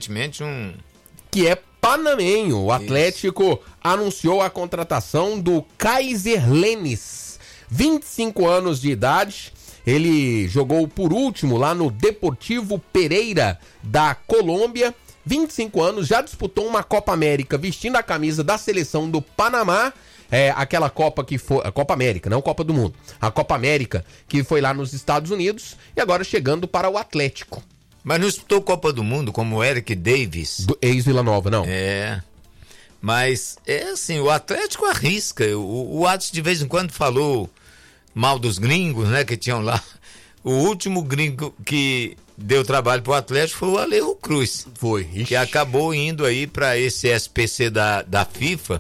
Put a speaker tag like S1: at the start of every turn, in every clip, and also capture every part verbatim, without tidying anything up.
S1: aparentemente um...
S2: Que é panamenho. O Atlético Isso. anunciou a contratação do Kaiser Lenis, vinte e cinco anos de idade. Ele jogou por último lá no Deportivo Pereira da Colômbia. vinte e cinco anos, já disputou uma Copa América vestindo a camisa da seleção do Panamá. É, aquela Copa que foi... A Copa América, não Copa do Mundo. A Copa América que foi lá nos Estados Unidos e agora chegando para o Atlético.
S1: Mas não disputou Copa do Mundo como o Eric Davis?
S2: Do ex-Vila Nova, não.
S1: É, mas é assim, o Atlético arrisca. O, o Atos de vez em quando falou mal dos gringos, né, que tinham lá. O último gringo que deu trabalho pro Atlético foi o Alejo Cruz.
S2: Foi. Ixi.
S1: Que acabou indo aí para esse S P C da, da FIFA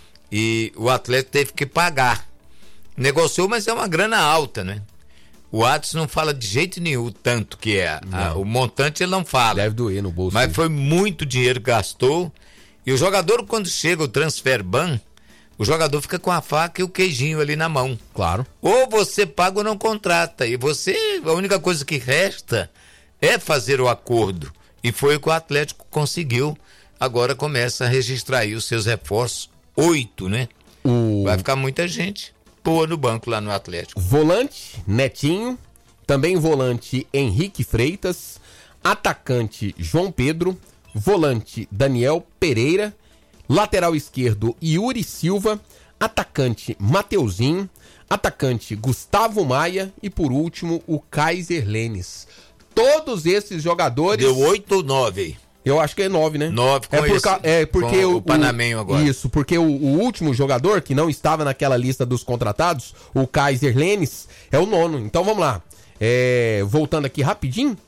S1: e o Atlético teve que pagar. Negociou, mas é uma grana alta, né? O Atos não fala de jeito nenhum o tanto que é. A, o montante ele não fala.
S2: Deve doer no bolso.
S1: Mas foi muito dinheiro que gastou. E o jogador, quando chega o transfer ban, o jogador fica com a faca e o queijinho ali na mão.
S2: Claro.
S1: Ou você paga ou não contrata. E você, a única coisa que resta é fazer o acordo. E foi o que o Atlético conseguiu. Agora começa a registrar aí os seus reforços. Oito, né?
S2: O...
S1: Vai ficar muita gente boa no banco lá no Atlético.
S2: Volante, Netinho. Também volante, Henrique Freitas. Atacante, João Pedro. Volante, Daniel Pereira. Lateral esquerdo, Yuri Silva. Atacante, Mateuzinho. Atacante, Gustavo Maia. E por último, o Kaiser Lenis. Todos esses jogadores...
S1: Deu oito ou nove aí?
S2: Eu acho que é nove, né?
S1: Nove com,
S2: é por
S1: esse,
S2: ca... é porque
S1: com
S2: o,
S1: o Panamenho agora.
S2: Isso, porque o, o último jogador que não estava naquela lista dos contratados, o Kaiser Lenis, é o nono. Então vamos lá. É... Voltando aqui rapidinho.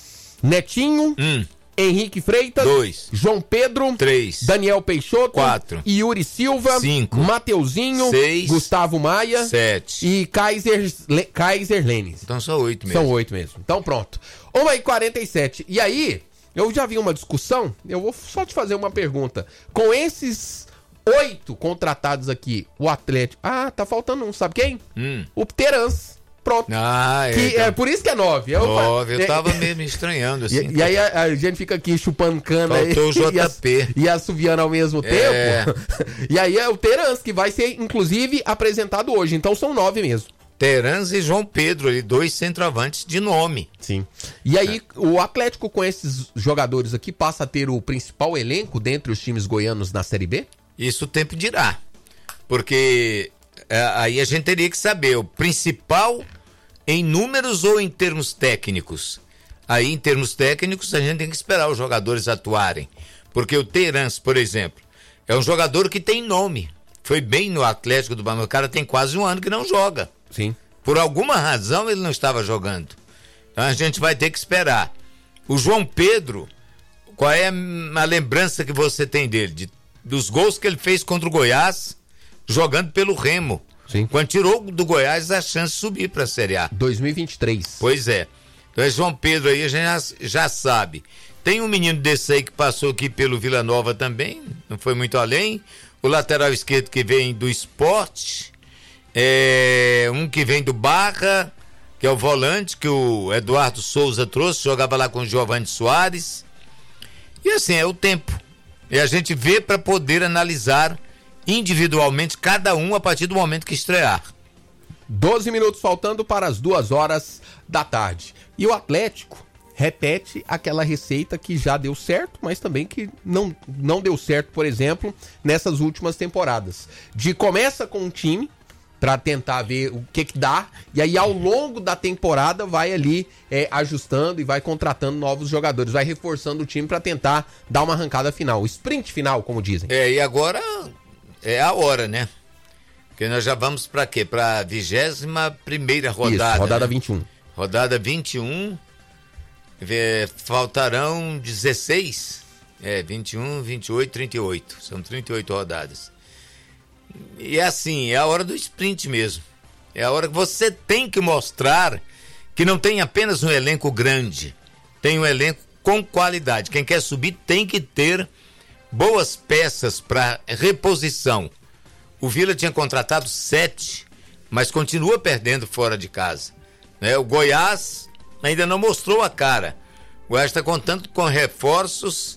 S2: Netinho,
S1: hum.
S2: Henrique Freitas,
S1: dois.
S2: João Pedro,
S1: três.
S2: Daniel Peixoto,
S1: quatro.
S2: Yuri Silva,
S1: cinco.
S2: Mateuzinho,
S1: seis.
S2: Gustavo Maia,
S1: sete.
S2: e Kaiser, Le... Kaiser Lenis.
S1: Então são oito mesmo.
S2: São oito mesmo. Então pronto. uma e quarenta e sete. E aí... Eu já vi uma discussão, eu vou só te fazer uma pergunta. Com esses oito contratados aqui, o Atlético... Ah, tá faltando um, sabe quem?
S1: Hum.
S2: O Terans. Pronto.
S1: Ah, é.
S2: Que,
S1: então.
S2: É por isso que é nove. Eu,
S1: nove, eu
S2: é,
S1: tava meio me estranhando assim.
S2: E, e aí a, a gente fica aqui chupando cana
S1: Faltou o J P.
S2: e, a, e assoviando ao mesmo
S1: É.
S2: tempo. E aí é o Terans, que vai ser, inclusive, apresentado hoje. Então são nove mesmo.
S1: Terans e João Pedro, ali, dois centroavantes de nome.
S2: Sim. E aí, é. o Atlético com esses jogadores aqui passa a ter o principal elenco dentre os times goianos na Série B?
S1: Isso o tempo dirá. Porque é, aí a gente teria que saber o principal em números ou em termos técnicos. Aí, em termos técnicos, a gente tem que esperar os jogadores atuarem. Porque o Terans, por exemplo, é um jogador que tem nome. Foi bem no Atlético do Banco. O cara tem quase um ano que não joga.
S2: Sim.
S1: Por alguma razão ele não estava jogando. Então a gente vai ter que esperar. O João Pedro, qual é a lembrança que você tem dele? De, dos gols que ele fez contra o Goiás, jogando pelo Remo.
S2: Sim.
S1: Quando tirou do Goiás a chance de subir para a Série A.
S2: dois mil e vinte e três.
S1: Pois é. Então é João Pedro aí, a gente já, já sabe. Tem um menino desse aí que passou aqui pelo Vila Nova também, não foi muito além. O lateral esquerdo que vem do Sport. É, um que vem do Barra, que é o volante que o Eduardo Souza trouxe, jogava lá com o Giovanni Soares. E assim, é o tempo. E a gente vê para poder analisar individualmente cada um a partir do momento que estrear.
S2: doze minutos faltando para as duas horas da tarde. E o Atlético repete aquela receita que já deu certo, mas também que não, não deu certo, por exemplo, nessas últimas temporadas. De começa com um time para tentar ver o que que dá, e aí ao longo da temporada vai ali é, ajustando e vai contratando novos jogadores, vai reforçando o time para tentar dar uma arrancada final, o sprint final, como dizem.
S1: É, e agora é a hora, né? Porque nós já vamos para quê? Para a vigésima primeira rodada.
S2: Isso, rodada
S1: né?
S2: vinte e um.
S1: Rodada vinte e um, é, faltarão dezesseis, é, vinte e um, vinte e oito, trinta e oito, são trinta e oito rodadas. E é assim, é a hora do sprint mesmo. É a hora que você tem que mostrar que não tem apenas um elenco grande, tem um elenco com qualidade. Quem quer subir tem que ter boas peças para reposição. O Vila tinha contratado sete, mas continua perdendo fora de casa. Né? O Goiás ainda não mostrou a cara. O Goiás está contando com reforços